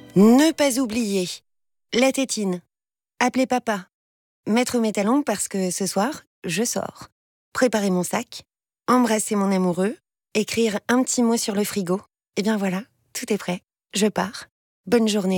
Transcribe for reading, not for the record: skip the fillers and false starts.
Ne pas oublier. La tétine. Appeler papa. Mettre mes talons parce que ce soir, je sors. Préparer mon sac. Embrasser mon amoureux. Écrire un petit mot sur le frigo. Et bien voilà, tout est prêt. Je pars. Bonne journée.